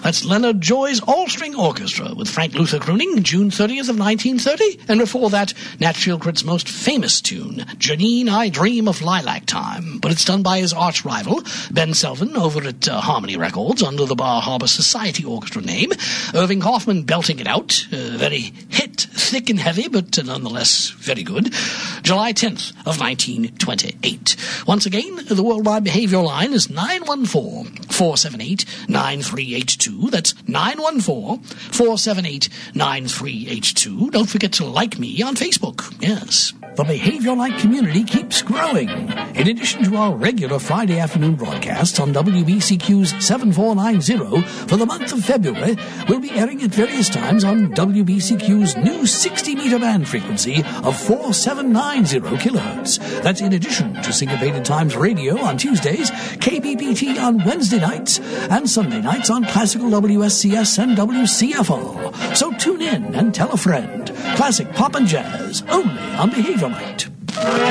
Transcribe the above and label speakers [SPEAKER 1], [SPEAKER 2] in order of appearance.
[SPEAKER 1] That's Leonard Joy's All-String Orchestra with Frank Luther crooning, June 30th of 1930. And before that, Nat Shieldcrit's most famous tune, Janine, I Dream of Lilac Time. But it's done by his arch rival, Ben Selvin, over at Harmony Records under the Bar Harbor Society Orchestra name. Irving Hoffman belting it out. Very hit, thick and heavy, but nonetheless very good. July 10th of 1928. Once again, the worldwide behavior line is 914-478-9382. That's 914-478-9382. Don't forget to like me on Facebook. Yes. The Behavior Light community keeps growing. In addition to our regular Friday afternoon broadcasts on WBCQ's 7490 for the month of February, we'll be airing at various times on WBCQ's new 60-meter band frequency of 4790 kilohertz. That's in addition to Syncopated Times Radio on Tuesdays, KBBT on Wednesday nights, and Sunday nights on Classical WSCS and WCFR. So tune in and tell a friend. Classic pop and jazz, only on Behavior Light.